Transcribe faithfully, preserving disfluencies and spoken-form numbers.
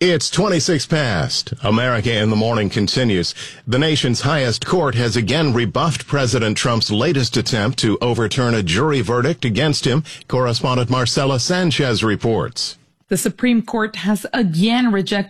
It's twenty-six past. America in the Morning continues. The nation's highest court has again rebuffed President Trump's latest attempt to overturn a jury verdict against him. Correspondent Marcela Sanchez reports. The Supreme Court has again rejected